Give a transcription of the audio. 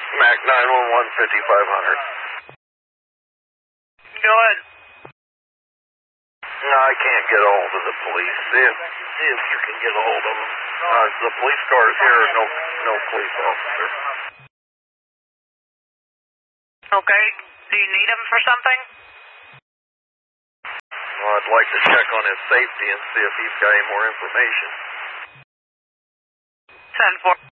Mac 911, 5500. Go ahead. No, I can't get a hold of the police. See if you can get a hold of them. The police car is here. No police officer. Okay. Do you need him for something? Well, I'd like to check on his safety and see if he's got any more information. 10-4.